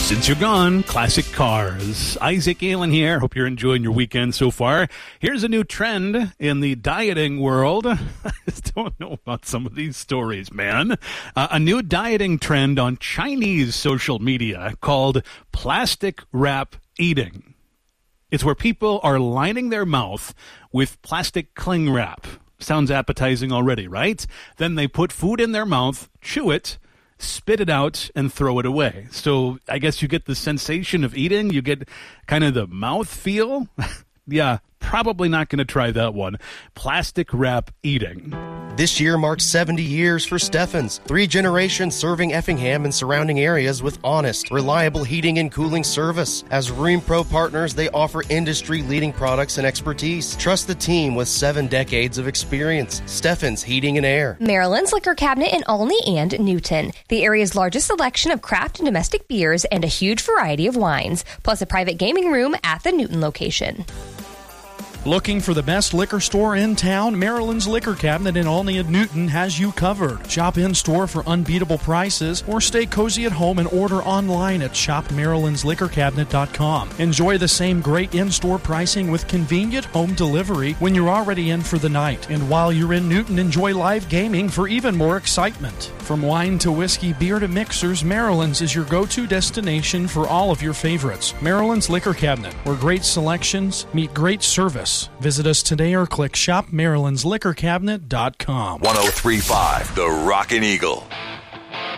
Since you're gone, classic cars. Isaac Allen here. Hope you're enjoying your weekend so far. Here's a new trend in the dieting world. I just don't know about some of these stories, man. A new dieting trend on Chinese social media called plastic wrap eating. It's where people are lining their mouth with plastic cling wrap. Sounds appetizing already, right? Then they put food in their mouth, chew it, spit it out, and throw it away. So I guess you get the sensation of eating. You get kind of the mouth feel. Yeah, probably not going to try that one. Plastic wrap eating. This year marks 70 years for Steffens. 3 generations serving Effingham and surrounding areas with honest, reliable heating and cooling service. As Rheem Pro partners, they offer industry-leading products and expertise. Trust the team with 7 decades of experience. Steffens Heating and Air. Maryland's Liquor Cabinet in Olney and Newton. The area's largest selection of craft and domestic beers and a huge variety of wines, plus a private gaming room at the Newton location. Looking for the best liquor store in town? Maryland's Liquor Cabinet in Olney and Newton has you covered. Shop in-store for unbeatable prices or stay cozy at home and order online at shopmarylandsliquorcabinet.com. Enjoy the same great in-store pricing with convenient home delivery when you're already in for the night. And while you're in Newton, enjoy live gaming for even more excitement. From wine to whiskey, beer to mixers, Maryland's is your go-to destination for all of your favorites. Maryland's Liquor Cabinet, where great selections meet great service. Visit us today or click shopmarylandsliquorcabinet.com. 103.5 The Rockin' Eagle.